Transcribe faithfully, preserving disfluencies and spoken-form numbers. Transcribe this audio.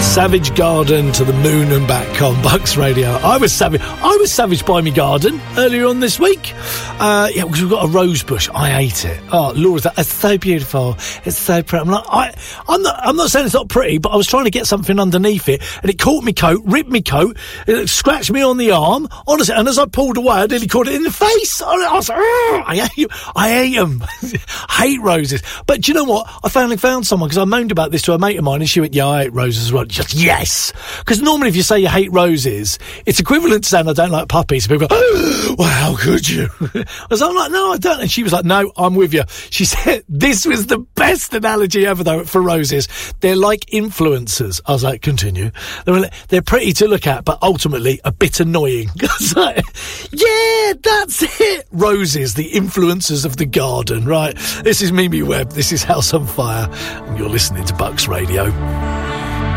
Savage Garden to the moon and back on Bucks Radio. I was savage. I was savaged by my garden earlier on this week. Uh, yeah, because we've got a rose bush. I ate it. Oh, Laura's like, it's so beautiful. It's so pretty. I'm like, I, I'm not. I'm not saying it's not pretty, but I was trying to get something underneath it, and it caught me coat, ripped me coat, it scratched me on the arm. Honestly, and as I pulled away, I nearly caught it in the face. I, I was like, I hate, I hate them. Hate roses. But do you know what? I finally found someone because I moaned about this to a mate of mine, and she went, "Yeah, I hate roses as well." Just yes, because normally if you say you hate roses, it's equivalent to saying I don't like puppies. So people go, oh, well, how could you? I was like, no, I don't. And she was like, no, I'm with you. She said this was the best analogy ever, though, for roses. They're like influencers. I was like, continue. They're, they're pretty to look at, but ultimately a bit annoying. I was like, yeah, that's it. Roses, the influencers of the garden, right? This is Mimi Webb. This is House on Fire. And you're listening to Bucks Radio.